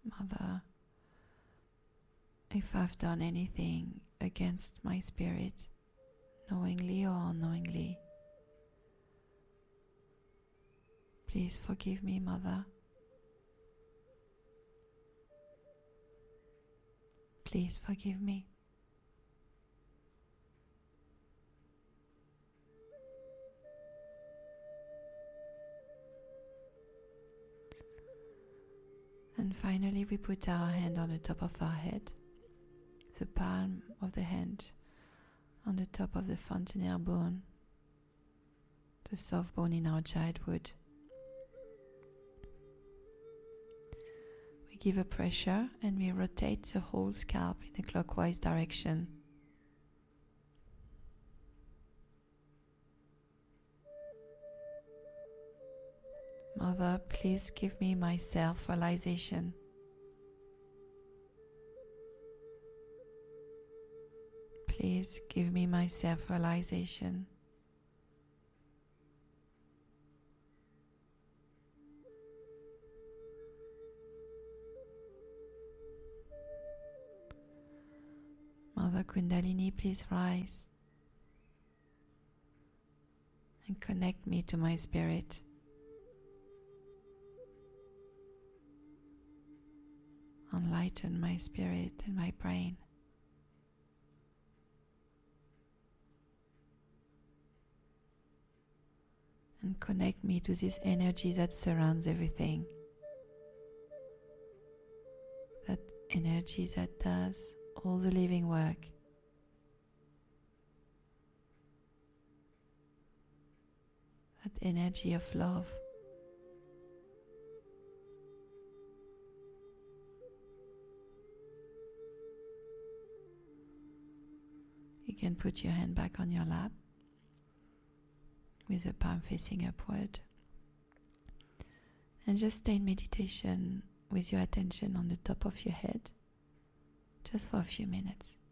Mother, if I've done anything against my spirit, knowingly or unknowingly, please forgive me, Mother. Please forgive me. And finally, we put our hand on the top of our head, the palm of the hand on the top of the fontanelle bone, the soft bone in our childhood. We give a pressure and we rotate the whole scalp in a clockwise direction. Mother, please give me my self-realization. Please give me my self-realization. Mother Kundalini, please rise and connect me to my spirit. Enlighten my spirit and my brain. And connect me to this energy that surrounds everything. That energy that does all the living work. That energy of love. You can put your hand back on your lap with the palm facing upward and just stay in meditation with your attention on the top of your head just for a few minutes.